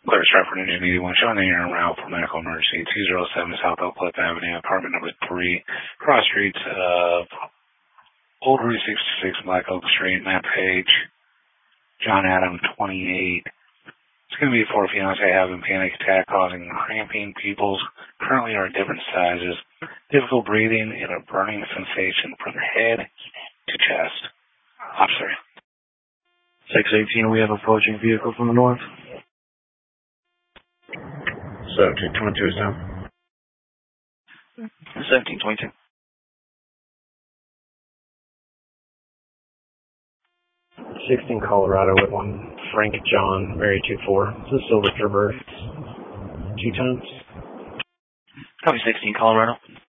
Clear Stratford Engine 81, showing the air en route for medical emergency, 207 South Oak Cliff Avenue, apartment number 3, cross streets of Old Route 66, Black Oak Street, Matt Page, John Adam, 28. It's going to be for a fiance having panic attack causing cramping. Pupils currently are different sizes, difficult breathing, and a burning sensation from the head to chest. Officer. 618, we have approaching vehicle from the north. 1722 is down. 1722. 16 Colorado with one Frank John, Mary 24. This is Silver Trooper. 2 times. Copy 16 Colorado.